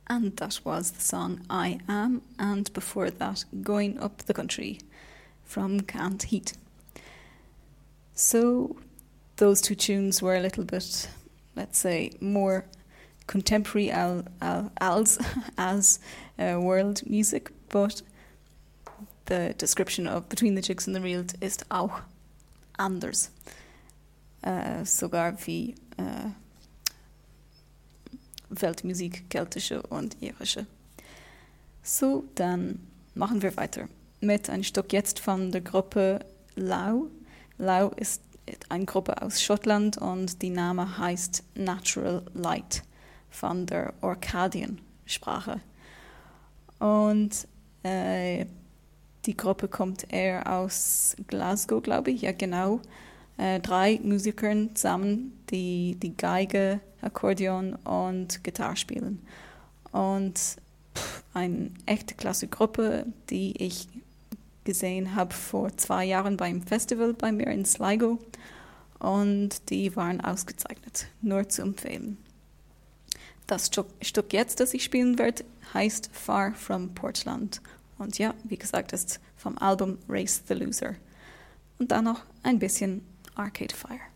And that was the song I Am, and before that, Going Up the Country from Canned Heat. So those two tunes were a little bit, let's say, more contemporary as world music, but the description of Between the Jigs and the Reels ist auch anders. Sogar wie Weltmusik, keltische und irische. So, dann machen wir weiter mit einem Stück jetzt von der Gruppe Lau. Lau ist eine Gruppe aus Schottland und die Name heißt Natural Light von der Orcadian-Sprache. Und die Gruppe kommt eher aus Glasgow, glaube ich. Ja, genau. 3 Musiker zusammen, die Geige, Akkordeon und Gitarre spielen. Und eine echte klasse Gruppe, die ich gesehen habe vor 2 Jahren beim Festival bei mir in Sligo. Und die waren ausgezeichnet. Nur zu empfehlen. Das Stück jetzt, das ich spielen werde, heißt Far from Portland. Und ja, wie gesagt, ist vom Album Race the Loser. Und dann noch ein bisschen Arcade Fire.